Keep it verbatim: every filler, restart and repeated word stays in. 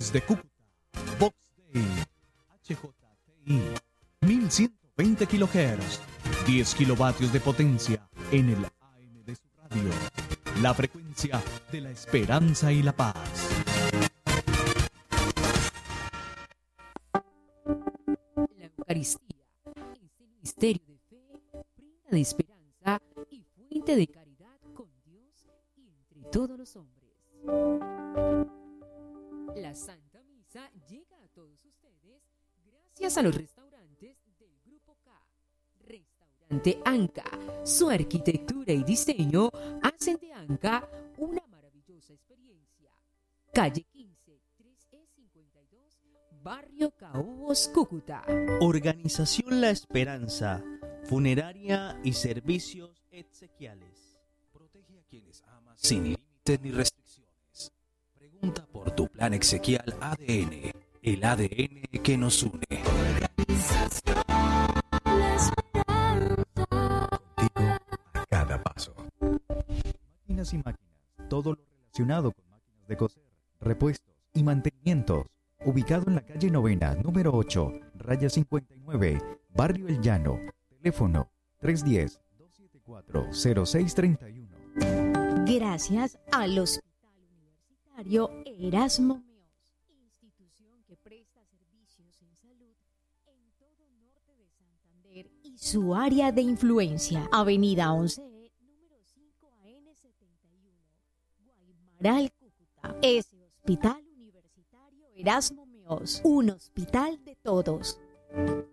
Desde Cúcuta, Vox Day, H J T I, mil ciento veinte kilohertz, diez kilovatios de potencia en el A M de su radio. La frecuencia de la esperanza y la paz. La Eucaristía es el misterio de fe, prenda de esperanza y fuente de caridad con Dios y entre todos los hombres. La Santa Misa llega a todos ustedes gracias a los restaurantes del Grupo K. Restaurante Anca. Su arquitectura y diseño hacen de Anca una maravillosa experiencia. Calle quince, tres E cincuenta y dos, Barrio Caobos, Cúcuta. Organización La Esperanza, funeraria y servicios exequiales. Protege a quienes amas sin límites ni restricciones. Pregunta por tu plan exequial A D N, el A D N que nos une. Organización La Esperanza. Contigo a cada paso. Máquinas y máquinas, todo lo relacionado con máquinas de coser, repuestos y mantenimientos. Ubicado en la calle Novena, número ocho, raya cincuenta y nueve, Barrio El Llano. Teléfono tres uno cero, dos siete cuatro, cero seis tres uno. Gracias al Hospital Universitario Erasmo Meos, institución que presta servicios en salud en todo norte de Santander y su área de influencia. Avenida once E, número cinco A N setenta y uno, Guaymaral, Cúcuta. Ese Hospital Universitario Erasmo Meos, un hospital de todos.